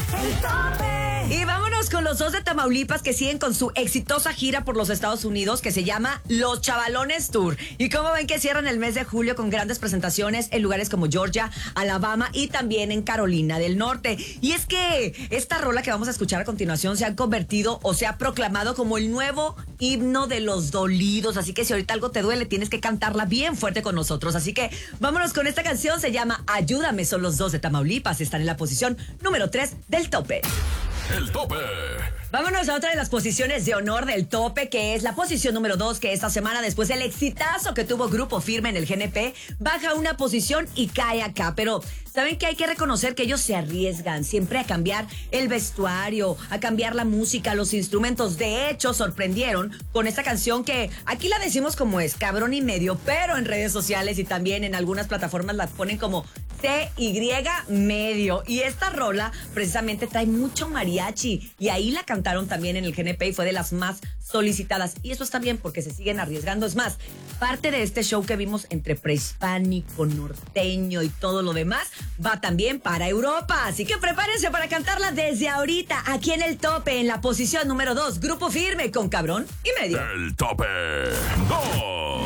El Tope. Y vámonos con los dos de Tamaulipas que siguen con su exitosa gira por los Estados Unidos que se llama Los Chavalones Tour. Y como ven que cierran el mes de julio con grandes presentaciones en lugares como Georgia, Alabama y también en Carolina del Norte. Y es que esta rola que vamos a escuchar a continuación se ha convertido o se ha proclamado como el nuevo himno de los dolidos. Así que si ahorita algo te duele, tienes que cantarla bien fuerte con nosotros. Así que vámonos con esta canción, se llama Ayúdame. Son los dos de Tamaulipas, están en la posición número 3 del Tope. El Tope. Vámonos a otra de las posiciones de honor del Tope, que es la posición número 2, que esta semana, después del exitazo que tuvo Grupo Firme en el GNP, baja una posición y cae acá. Pero saben que hay que reconocer que ellos se arriesgan siempre a cambiar el vestuario, a cambiar la música, los instrumentos. De hecho, sorprendieron con esta canción que aquí la decimos como es, cabrón y medio, pero en redes sociales y también en algunas plataformas la ponen como CY medio. Y esta rola precisamente trae mucho mariachi y ahí la cantaron también en el GNP y fue de las más solicitadas. Y eso está bien porque se siguen arriesgando. Es más, parte de este show que vimos entre prehispánico, norteño y todo lo demás va también para Europa. Así que prepárense para cantarla desde ahorita aquí en el Tope, en la posición número 2, Grupo Firme con Cabrón y Medio. El Tope 2.